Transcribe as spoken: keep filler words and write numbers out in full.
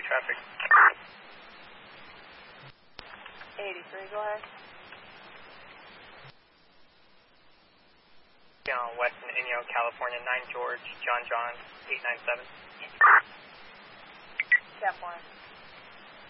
traffic. eighty-three, go ahead. On West Inyo, California, nine George, John John, eight nine seven. Step one.